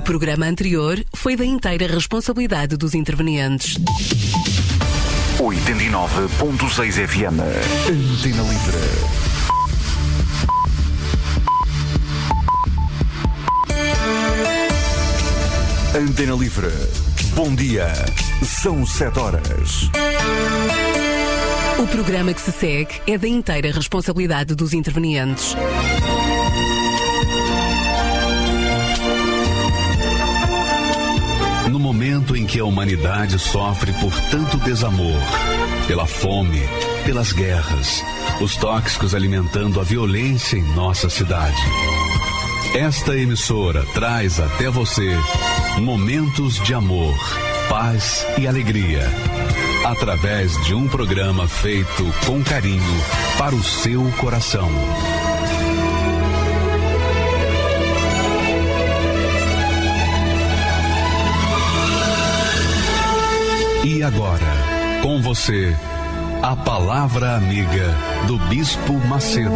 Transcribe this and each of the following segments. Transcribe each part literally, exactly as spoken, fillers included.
programa anterior foi da inteira responsabilidade dos intervenientes. oitenta e nove ponto seis F M. Antena Livre. Antena Livre. Bom dia. São sete horas. O programa que se segue é da inteira responsabilidade dos intervenientes. No momento em que a humanidade sofre por tanto desamor, pela fome, pelas guerras, os tóxicos alimentando a violência em nossa cidade, esta emissora traz até você momentos de amor, paz e alegria, através de um programa feito com carinho para o seu coração. E agora, com você, a palavra amiga do Bispo Macedo.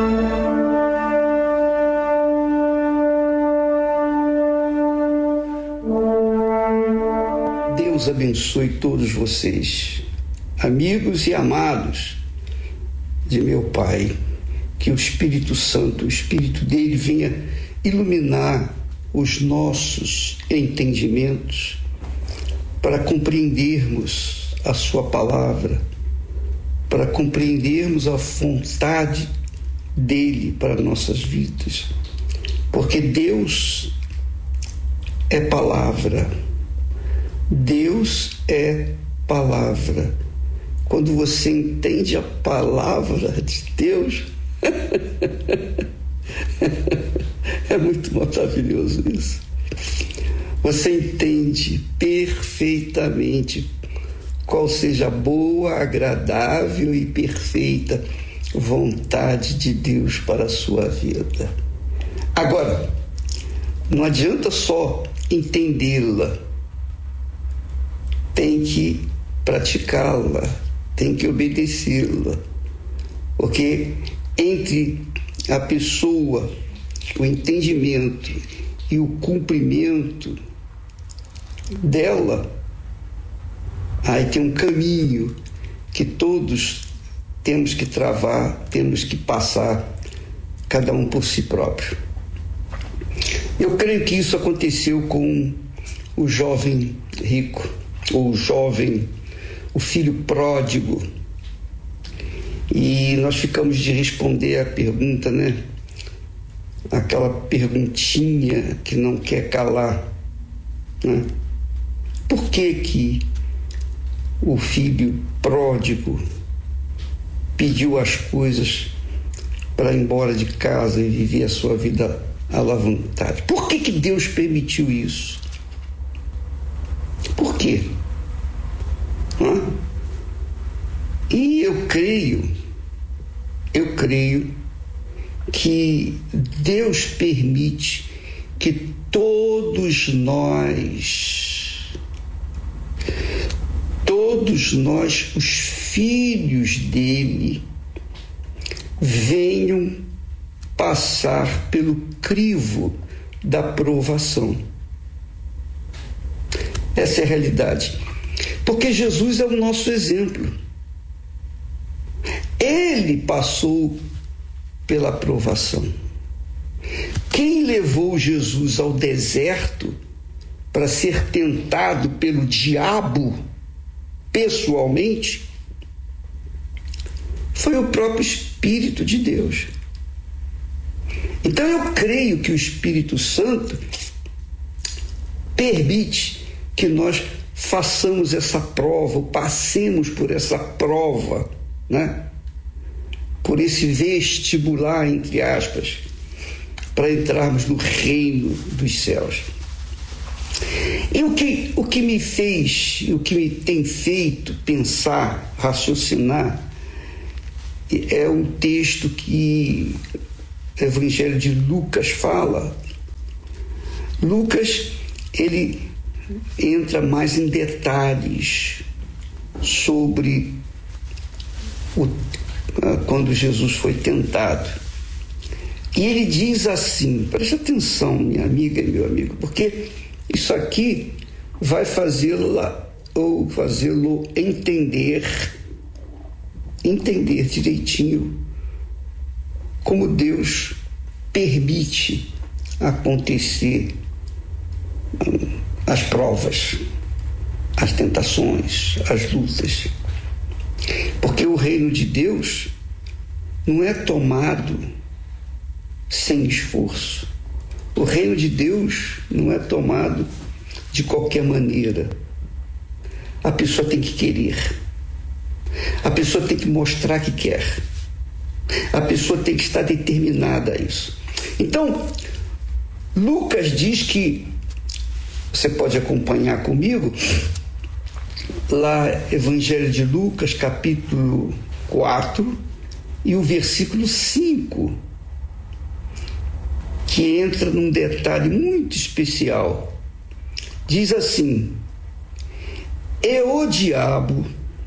Deus abençoe todos vocês, amigos e amados de meu Pai. Que o Espírito Santo, o Espírito dele, venha iluminar os nossos entendimentos para compreendermos a sua palavra, para compreendermos a vontade dele para nossas vidas. Porque Deus é palavra. Deus é palavra. Quando você entende a palavra de Deus, é muito maravilhoso isso. Você entende perfeitamente qual seja a boa, agradável e perfeita vontade de Deus para a sua vida. Agora, não adianta só entendê-la, tem que praticá-la, tem que obedecê-la, porque entre a pessoa, o entendimento e o cumprimento dela, aí tem um caminho que todos temos que travar, temos que passar, cada um por si próprio. Eu creio que isso aconteceu com o jovem rico, ou o jovem, o filho pródigo. E nós ficamos de responder a pergunta, né? Aquela perguntinha que não quer calar, né? Por que que o filho pródigo pediu as coisas para ir embora de casa e viver a sua vida à vontade? Por que que Deus permitiu isso? Por quê? Hã? E eu creio, eu creio que Deus permite que todos nós, todos nós, os filhos dele, venham passar pelo crivo da provação. Essa é a realidade. Porque Jesus é o nosso exemplo. Ele passou pela provação. Quem levou Jesus ao deserto para ser tentado pelo diabo pessoalmente foi o próprio Espírito de Deus. Então eu creio que o Espírito Santo permite que nós façamos essa prova, passemos por essa prova, né? Por esse vestibular, entre aspas, para entrarmos no reino dos céus. E o que, o que me fez, o que me tem feito pensar, raciocinar, é um texto que o Evangelho de Lucas fala. Lucas, ele entra mais em detalhes sobre o, quando Jesus foi tentado. E ele diz assim, preste atenção, minha amiga e meu amigo, porque isso aqui vai fazê-lo ou fazê-lo entender, entender direitinho como Deus permite acontecer as provas, as tentações, as lutas. Porque o reino de Deus não é tomado sem esforço. O reino de Deus não é tomado de qualquer maneira. A pessoa tem que querer. A pessoa tem que mostrar que quer. A pessoa tem que estar determinada a isso. Então, Lucas diz que, você pode acompanhar comigo, lá, Evangelho de Lucas, capítulo quatro, e o versículo cinco, que entra num detalhe muito especial. Diz assim: e o diabo,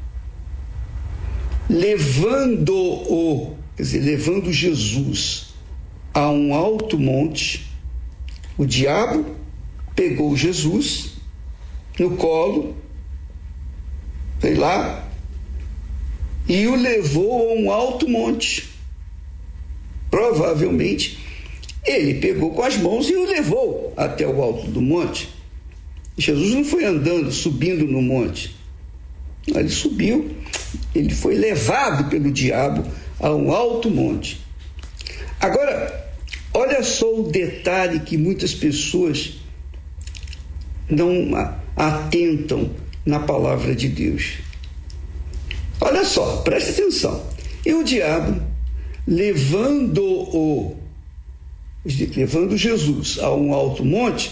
levando-o, quer dizer, levando Jesus a um alto monte, o diabo pegou Jesus no colo, sei lá, e o levou a um alto monte. Provavelmente ele pegou com as mãos e o levou até o alto do monte. Jesus não foi andando, subindo no monte. Ele subiu, ele foi levado pelo diabo a um alto monte. Agora, olha só o detalhe que muitas pessoas não atentam na palavra de Deus. Olha só, presta atenção. E o diabo, levando-o, levando Jesus a um alto monte,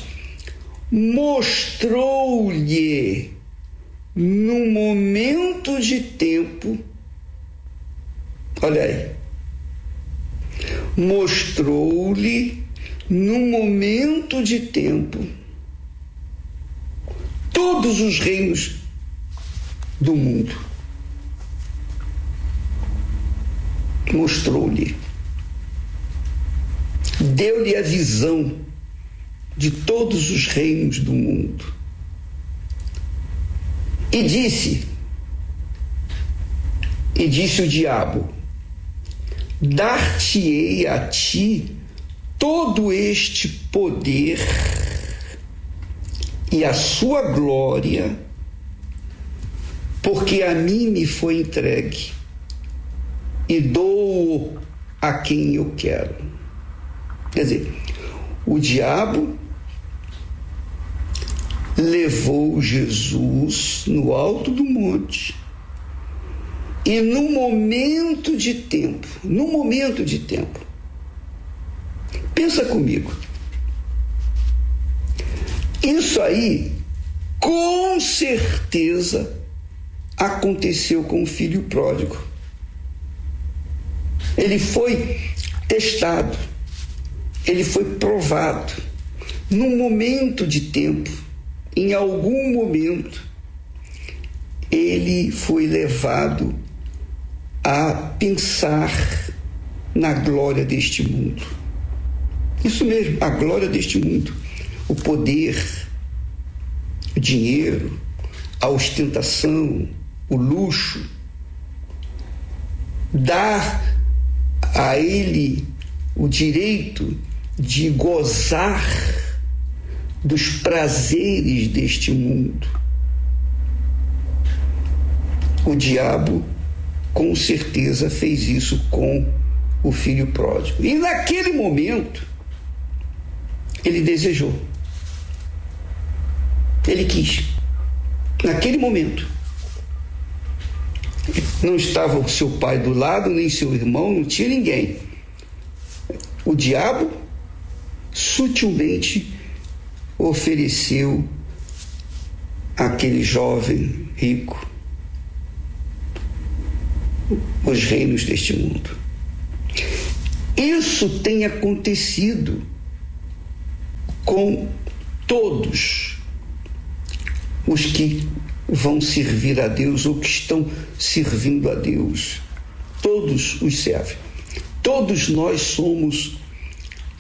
mostrou-lhe num momento de tempo, olha aí, mostrou-lhe num momento de tempo todos os reinos do mundo. Mostrou-lhe, deu-lhe a visão de todos os reinos do mundo. E disse, e disse o diabo: dar-te-ei a ti todo este poder e a sua glória, porque a mim me foi entregue, e dou a quem eu quero. Quer dizer, o diabo levou Jesus no alto do monte, e num momento de tempo, num momento de tempo, pensa comigo, isso aí com certeza aconteceu com o filho pródigo. Ele foi testado, ele foi provado num momento de tempo. Em algum momento ele foi levado a pensar na glória deste mundo. Isso mesmo, a glória deste mundo. O poder, o dinheiro, a ostentação, o luxo. Dar a ele o direito de gozar dos prazeres deste mundo. O diabo com certeza fez isso com o filho pródigo. E naquele momento ele desejou. Ele quis. Naquele momento. Não estava o seu pai do lado, nem seu irmão, não tinha ninguém. O diabo sutilmente ofereceu àquele jovem rico os reinos deste mundo. Isso tem acontecido com todos os que vão servir a Deus ou que estão servindo a Deus. Todos os servem. Todos nós somos